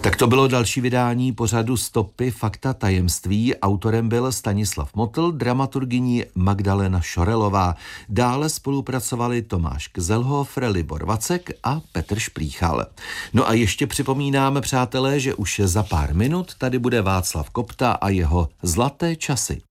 Tak to bylo další vydání pořadu Stopy, fakta, tajemství. Autorem byl Stanislav Motl, dramaturgyní Magdalena Šorelová. Dále spolupracovali Tomáš Kzelhofer, Libor Vacek a Petr Šplíchal. No a ještě připomínáme, přátelé, že už za pár minut tady bude Václav Kopta a jeho Zlaté časy.